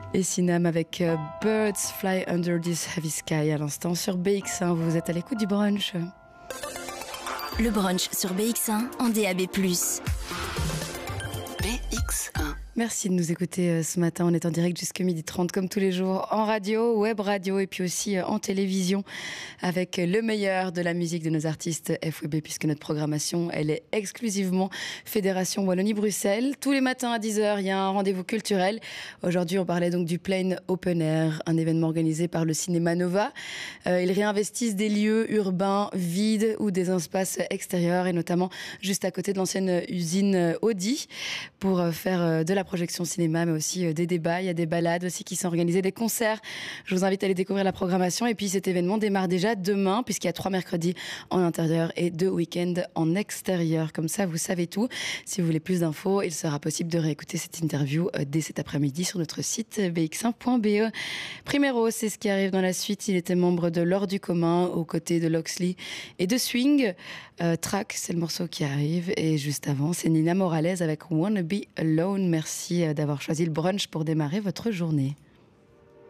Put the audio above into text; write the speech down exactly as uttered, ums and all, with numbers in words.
Et Sinam avec euh, Birds Fly Under This Heavy Sky à l'instant sur B X un. Vous êtes à l'écoute du brunch. Le brunch sur B X un en D A B plus. B X un. Merci de nous écouter ce matin. On est en direct jusqu'à midi trente comme tous les jours en radio, web radio et puis aussi en télévision avec le meilleur de la musique de nos artistes F W B puisque notre programmation elle est exclusivement Fédération Wallonie-Bruxelles. Tous les matins à dix heures, il y a un rendez-vous culturel. Aujourd'hui, on parlait donc du Plain Open Air, un événement organisé par le Cinéma Nova. Euh, ils réinvestissent des lieux urbains vides ou des espaces extérieurs et notamment juste à côté de l'ancienne usine Audi pour faire de la projection cinéma, mais aussi des débats. Il y a des balades aussi qui sont organisées, des concerts. Je vous invite à aller découvrir la programmation. Et puis cet événement démarre déjà demain, puisqu'il y a trois mercredis en intérieur et deux week-ends en extérieur. Comme ça, vous savez tout. Si vous voulez plus d'infos, il sera possible de réécouter cette interview dès cet après-midi sur notre site b x un point b e. Primero, c'est ce qui arrive dans la suite. Il était membre de l'Or du commun aux côtés de Loxley et de Swing. Euh, Track, c'est le morceau qui arrive. Et juste avant, c'est Nina Morales avec Wanna Be Alone. Merci d'avoir choisi le brunch pour démarrer votre journée.